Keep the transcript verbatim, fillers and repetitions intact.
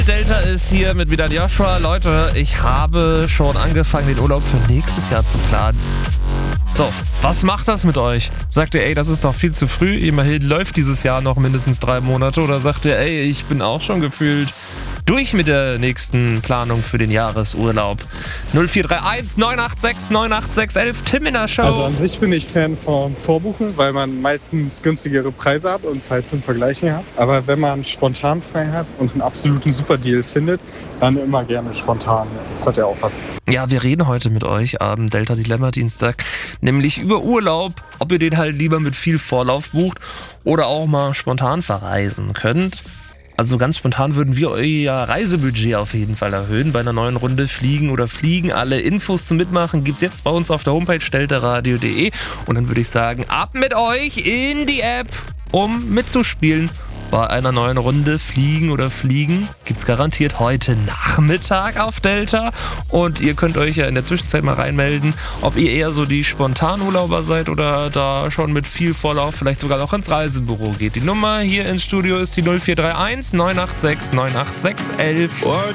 Delta ist hier mit wieder Joshua. Leute, ich habe schon angefangen, den Urlaub für nächstes Jahr zu planen. So, was macht das mit euch? Sagt ihr, ey, das ist doch viel zu früh, immerhin läuft dieses Jahr noch mindestens drei Monate? Oder sagt ihr, ey, ich bin auch schon gefühlt durch mit der nächsten Planung für den Jahresurlaub? null vier drei eins neun acht sechs neun acht sechs eins, Tim in der Show. Also an sich bin ich Fan vom Vorbuchen, weil man meistens günstigere Preise hat und es halt zum Vergleichen hat. Aber wenn man spontan frei hat und einen absoluten Superdeal findet, dann immer gerne spontan. Das hat ja auch was. Ja, wir reden heute mit euch am Delta Dilemma Dienstag, nämlich über Urlaub, ob ihr den halt lieber mit viel Vorlauf bucht oder auch mal spontan verreisen könnt. Also ganz spontan würden wir euer Reisebudget auf jeden Fall erhöhen bei einer neuen Runde Fliegen oder Fliegen. Alle Infos zum Mitmachen gibt's jetzt bei uns auf der Homepage deltaradio punkt de und dann würde ich sagen, ab mit euch in die App, um mitzuspielen. Bei einer neuen Runde Fliegen oder Fliegen gibt's garantiert heute Nachmittag auf Delta und ihr könnt euch ja in der Zwischenzeit mal reinmelden, ob ihr eher so die Spontanurlauber seid oder da schon mit viel Vorlauf vielleicht sogar noch ins Reisebüro geht. Die Nummer hier ins Studio ist die null vier drei eins neun acht sechs neun acht sechs eins eins.